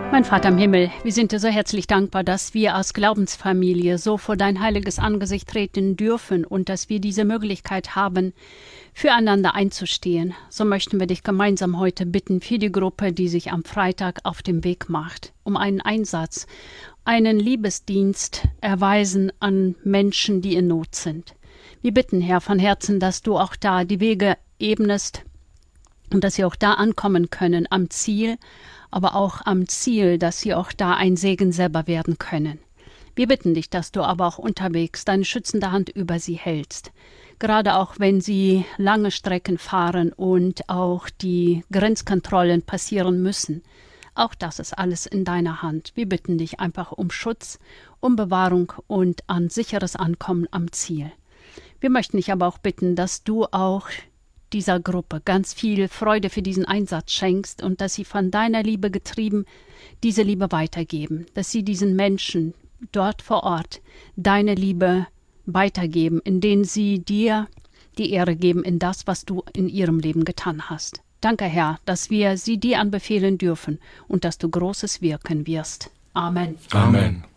Mein Vater im Himmel, wir sind dir so herzlich dankbar, dass wir als Glaubensfamilie so vor dein heiliges Angesicht treten dürfen und dass wir diese Möglichkeit haben, füreinander einzustehen. So möchten wir dich gemeinsam heute bitten für die Gruppe, die sich am Freitag auf den Weg macht, um einen Einsatz, einen Liebesdienst erweisen an Menschen, die in Not sind. Wir bitten, Herr, von Herzen, dass du auch da die Wege ebnest und dass sie auch da ankommen können am Ziel, aber auch am Ziel, dass sie auch da ein Segen selber werden können. Wir bitten dich, dass du aber auch unterwegs deine schützende Hand über sie hältst, gerade auch wenn sie lange Strecken fahren und auch die Grenzkontrollen passieren müssen. Auch das ist alles in deiner Hand. Wir bitten dich einfach um Schutz, um Bewahrung und ein sicheres Ankommen am Ziel. Wir möchten dich aber auch bitten, dass du auch dieser Gruppe ganz viel Freude für diesen Einsatz schenkst und dass sie von deiner Liebe getrieben diese Liebe weitergeben, dass sie diesen Menschen dort vor Ort deine Liebe weitergeben, indem sie dir die Ehre geben in das, was du in ihrem Leben getan hast. Danke, Herr, dass wir sie dir anbefehlen dürfen und dass du Großes wirken wirst. Amen. Amen.